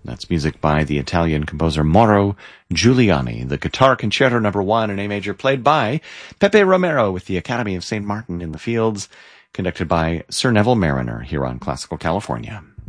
That's music by the Italian composer Mauro Giuliani. The Guitar Concerto No. 1 in A major, played by Pepe Romero with the Academy of St. Martin in the Fields, conducted by Sir Neville Marriner here on Classical California.